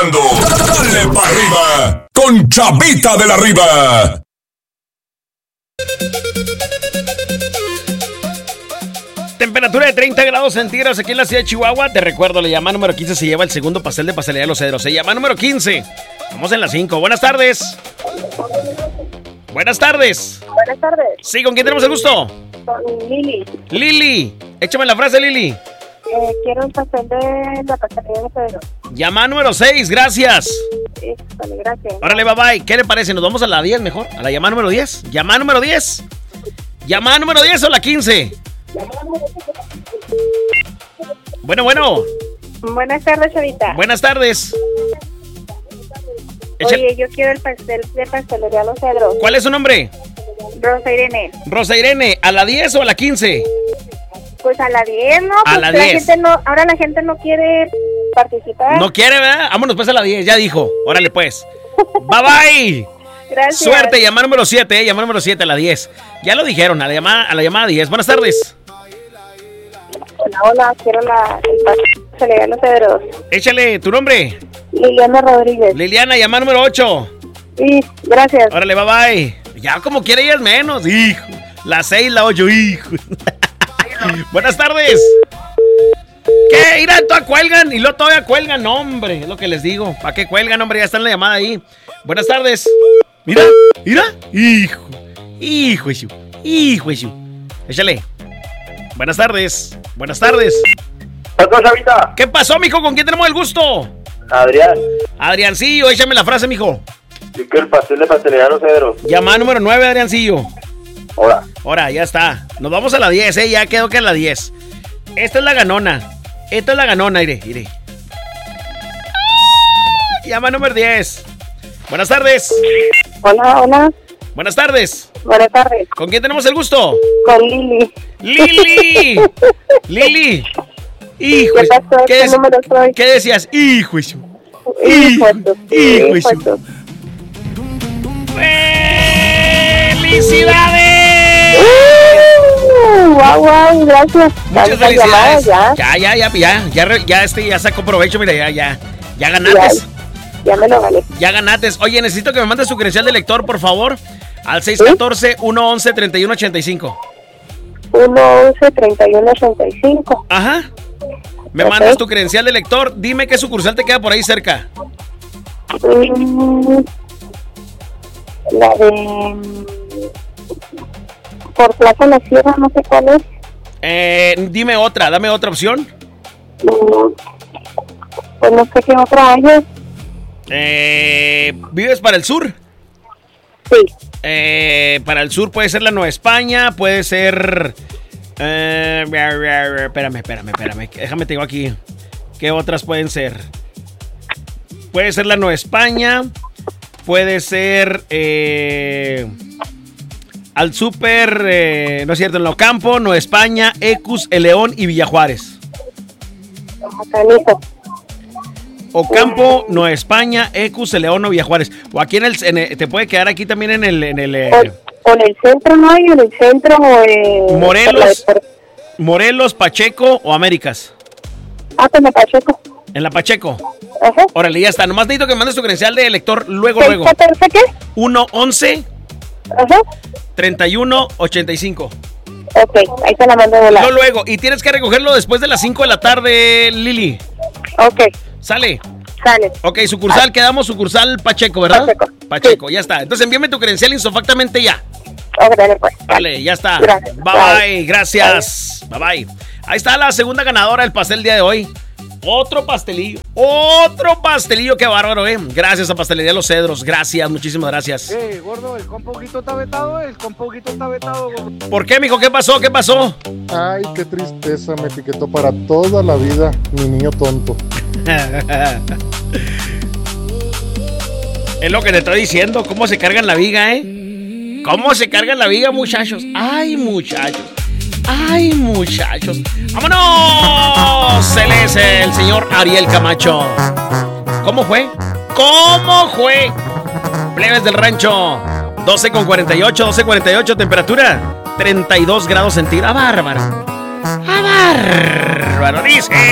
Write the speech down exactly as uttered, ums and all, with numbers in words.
escuchando Dale Pa' Arriba con Chavita de la Riva. Temperatura de treinta grados centígrados aquí en la ciudad de Chihuahua. Te recuerdo, la llamada número quince se lleva el segundo pastel de Pastelería Los Cedros. Se llama número quince. Vamos en la cinco. Buenas tardes. Buenas tardes. Buenas tardes. Sí, ¿con quién tenemos el gusto? Con Lili. Lili. Échame la frase, Lili. Eh, quiero un pastel de la Pastelería Los Cedros. Llamada número seis, gracias. Sí, vale, gracias. Órale, bye bye. ¿Qué le parece? ¿Nos vamos a la diez mejor? ¿A la llamada número diez? ¿Llamada número diez? ¿Llamada número diez o la quince? Bueno, bueno. Buenas tardes, Chavita. Buenas tardes. Oye, yo quiero el pastel de Pastelería Los Cedros. ¿Cuál es su nombre? Rosa Irene. Rosa Irene, ¿a la diez o a la quince? Pues a la diez, ¿no? A Pues la la diez. gente no, ahora la gente no quiere participar. ¿No quiere, verdad? Vámonos pues a la diez, ya dijo. Órale pues. Bye bye. Gracias. Suerte, llamada número siete, eh, llamada número siete a la diez. Ya lo dijeron, a la llamada, a la llamada diez. Buenas tardes. Hola, hola, quiero la, el pastel de Pastelería Los Cedros. Échale, ¿tu nombre? Liliana Rodríguez. Liliana, llamada número ocho. Sí, gracias. Órale, bye bye. Ya como quiere ella es menos, hijo. La seis, la ocho, hijo. Buenas tardes. ¿Qué? Mira, todavía cuelgan y luego todavía cuelgan, no, hombre, es lo que les digo. ¿Para qué cuelgan, hombre? Ya está en la llamada ahí. Buenas tardes. Mira, mira. Hijo, hijo, hijo, hijo, hijo. Échale. Buenas tardes. Buenas tardes. ¿Qué pasó, Chavita? ¿Qué pasó, mijo? ¿Con quién tenemos el gusto? Adrián. Adriancillo, échame la frase, mijo. Yo quiero el pastel de Pastelería Los Cedros. Llamada número nueve, Adriancillo. Hola. Ahora, ya está. Nos vamos a la diez, ¿eh? Ya quedó que a la diez. Esta es la ganona. Esta es la ganona, iré, iré. Llama número diez. Buenas tardes. Hola, hola. Buenas tardes. Buenas tardes. ¿Con quién tenemos el gusto? Con Lili. ¡Lili! ¡Lili! Hijo, ¿Qué pasó? ¿qué, ¿Qué es- número soy? ¿qué decías? Hijo, hijo. Hijo, Hijo, hijo. hijo. ¡Felicidades! Uh, guau, guau, gracias. Muchas Tantas llamadas felicidades. ya. Ya, ya, ya, ya, ya, re- ya, este, ya sacó provecho, mira, ya, ya, ya ganates. Ya me lo gané. Ya ganates. Oye, necesito que me mandes su credencial de lector, por favor, al seis uno cuatro, uno once, treinta y uno ochenta y cinco. uno once, treinta y uno ochenta y cinco. Ajá. Me Ok. mandas tu credencial de lector. Dime qué sucursal te queda por ahí cerca. Mm, la de... Por Plaza La Sierra, no sé cuál es. Eh, dime otra, dame otra opción. Mm, pues no sé qué otra hay. Eh, ¿Vives para el sur? Sí. Eh, para el sur puede ser la Nueva España, puede ser... Eh, espérame, espérame, espérame. Déjame, te digo aquí. ¿Qué otras pueden ser? Puede ser la Nueva España. Puede ser... Eh, al super... Eh, no es cierto, en Locampo, Nueva España, Ecus, El León y Villa Juárez. Canijo. Ocampo, Nueva España, Ecus, El León o Villa Juárez. O aquí en el, en el- te puede quedar aquí también en el, en el eh, O, o en el centro, ¿no hay? En el centro eh, Morelos, por la de- Morelos, Pacheco o Américas. Ah, pues me Pacheco. En la Pacheco. Ajá. Órale, ya está. Nomás necesito que me mandes tu credencial de lector luego, ¿seis luego. catorce qué? uno once, Ajá. treinta y uno ochenta y cinco. Ok, ahí te la mando de Luego, la. luego. Y tienes que recogerlo después de las cinco de la tarde, Lili. Ok, Sale. sale. Ok, sucursal, quedamos sucursal Pacheco, ¿verdad? Pacheco. Pacheco, ya está. Entonces envíame tu credencial insofactamente ya. Ok, dale pues. Vale, ya está. Gracias. Bye bye, gracias. Bye bye. Ahí está la segunda ganadora del pastel del día de hoy. Otro pastelillo. Otro pastelillo, qué bárbaro, eh. Gracias a Pastelería Los Cedros. Gracias, muchísimas gracias. Eh, gordo, el compoquito está vetado, el compoquito está vetado, gordo. ¿Por qué, mijo? ¿Qué pasó? ¿Qué pasó? Ay, qué tristeza, me etiquetó para toda la vida mi niño tonto. Es lo que te estoy diciendo. ¿Cómo se cargan la viga, eh? ¿Cómo se cargan la viga, muchachos? Ay, muchachos. Ay, muchachos. ¡Vámonos! Él es el señor Ariel Camacho. ¿Cómo fue? ¿Cómo fue? Plebes del rancho. doce con cuarenta y ocho, doce cuarenta y ocho, temperatura treinta y dos grados centígrados. ¡Ah, bárbaro! ¡Ah, bárbaro! Dice...